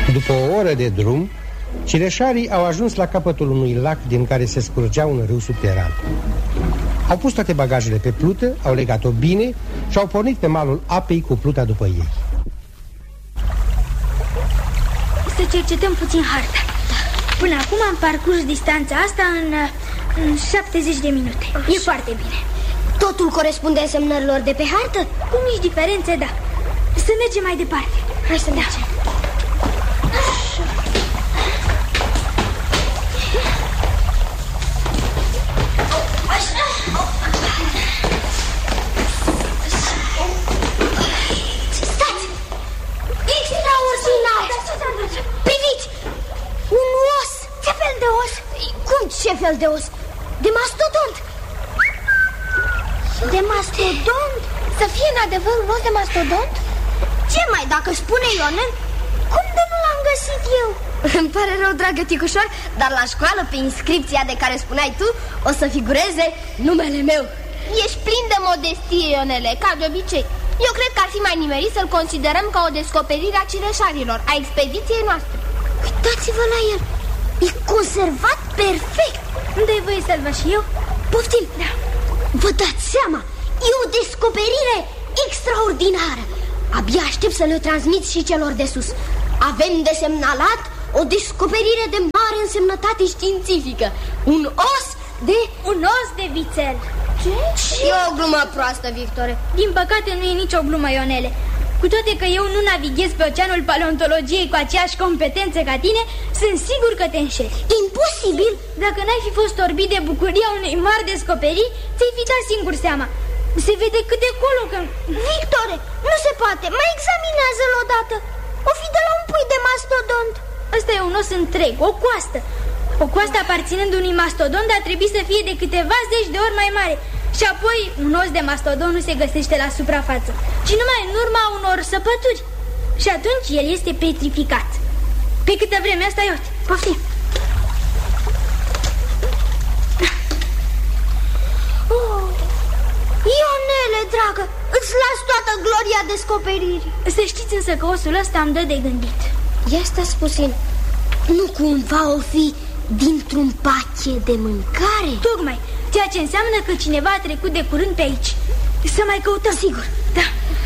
După o oră de drum, cireșarii au ajuns la capătul unui lac din care se scurgea un râu subteran. Au pus toate bagajele pe plută, au legat-o bine și au pornit pe malul apei cu pluta după ei. Să cercetăm puțin harta. Până acum am parcurs distanța asta în 70 de minute. E foarte bine. Totul corespunde semnărilor de pe hartă? Cu mici diferențe, da. Să mergem mai departe. Hai să mergem. Stați! Extraordinar! Priviți! Un os! Ce fel de os? Cum ce fel de os? De mastodont! De mastodont? Să fie în adevăr un os de mastodont? Ce mai, dacă spune Ionel? Cum de nu l-am găsit eu? Îmi pare rău, dragă Ticușor, dar la școală, pe inscripția de care spuneai tu, o să figureze numele meu. Ești plin de modestie, Ionele, ca de obicei. Eu cred că ar fi mai nimerit să-l considerăm ca o descoperire a cireșarilor, a expediției noastre. Uitați-vă la el, e conservat perfect. Dă-i voie să-l văd și eu? Poftim, da. Vă dați seama, e o descoperire extraordinară. Abia aștept să le transmit și celor de sus. Avem de semnalat o descoperire de mare însemnătate științifică. Un os de vițel. Ce? E o glumă proastă, Victore. Din păcate nu e nicio glumă, Ionele. Cu toate că eu nu navighez pe oceanul paleontologiei cu aceeași competențe ca tine, sunt sigur că te înșeli. Imposibil! Dacă n-ai fi fost orbit de bucuria unei mari descoperiri, ți-ai fi dat singur seama. Se vede cât de colo că... Victore, nu se poate, mai examinează-l odată. O fi de la un pui de mastodont. Ăsta e un os întreg, o coastă. O coastă aparținând unui mastodont ar trebui să fie de câteva zeci de ori mai mare. Și apoi un os de mastodont nu se găsește la suprafață, ci numai în urma unor săpături. Și atunci el este petrificat. Pe câtă vreme asta, iute, poftim. Ionele, dragă, îți las toată gloria descoperirii. Să știți însă că osul ăsta îmi dă de gândit. Ia stați puțin, nu cumva o fi dintr-un pachet de mâncare? Tocmai, ceea ce înseamnă că cineva a trecut de curând pe aici. Să mai căutăm. Sigur. Da.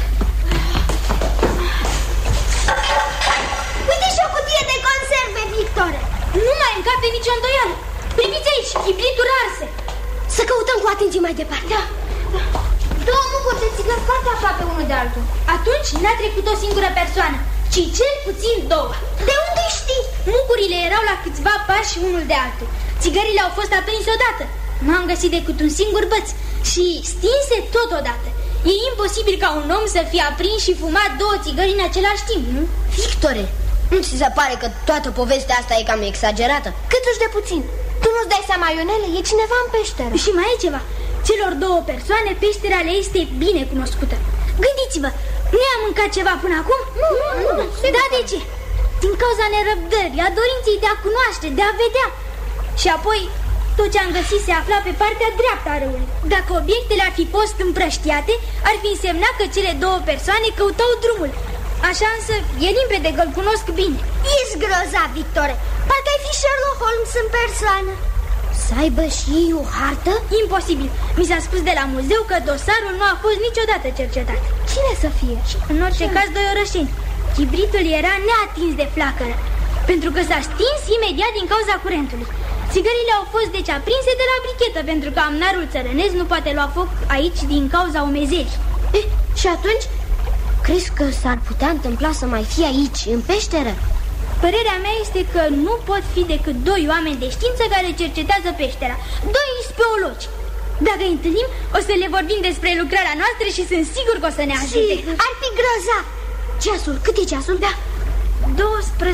Uite și o cutie de conserve, Victore. Nu mai încape nicio îndoială. Priviți aici, chibrituri arse. Să căutăm cu atenție mai departe. Da. Două mucuri de țigări foarte aproape unul de altul. Atunci n-a trecut o singură persoană, ci cel puțin două. De unde știi? Mucurile erau la câțiva pași unul de altul. Țigările au fost aprinse odată. N-am găsit decât un singur băț și stinse totodată. E imposibil ca un om să fie aprins și fumat două țigări în același timp, nu? Victore, nu ți se pare că toată povestea asta e cam exagerată? Câtuși de puțin. Tu nu-ți dai seama, Ionele, e cineva în peșteră. Și mai e ceva. Celor două persoane, peștera le este bine cunoscută. Gândiți-vă, nu i-am mâncat ceva până acum? Nu. Da, de ce? Din cauza nerăbdării, a dorinței de a cunoaște, de a vedea. Și apoi, tot ce am găsit se afla pe partea dreaptă a râului. Dacă obiectele ar fi fost împrăștiate, ar fi însemnat că cele două persoane căutau drumul. Așa însă, e limpede că-l cunosc bine. Ești grozav, Victore. Parcă ai fi Sherlock Holmes în persoană. Să aibă și ei o hartă? Imposibil. Mi s-a spus de la muzeu că dosarul nu a fost niciodată cercetat. Cine să fie? În orice caz, doi orășeni. Chibritul era neatins de flacără, pentru că s-a stins imediat din cauza curentului. Țigările au fost deci aprinse de la brichetă, pentru că amnarul țărănesc nu poate lua foc aici din cauza umezelii. Și atunci, crezi că s-ar putea întâmpla să mai fie aici, în peșteră? Părerea mea este că nu pot fi decât doi oameni de știință care cercetează peștera. Doi speologi. Dacă îi întâlnim, o să le vorbim despre lucrarea noastră și sunt sigur că o să ne ajute. Ar fi grozav. Ceasul, cât e ceasul? Da,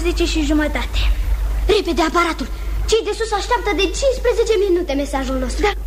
12:30. Repede aparatul. Cei de sus așteaptă de 15 minute mesajul nostru. Da.